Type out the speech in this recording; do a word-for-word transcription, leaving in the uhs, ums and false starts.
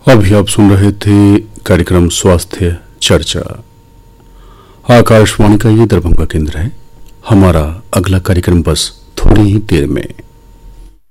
अभी आप सुन रहे थे कार्यक्रम स्वास्थ्य चर्चा। आकाशवाणी का ये दरभंगा केंद्र है। हमारा अगला कार्यक्रम बस थोड़ी ही देर में।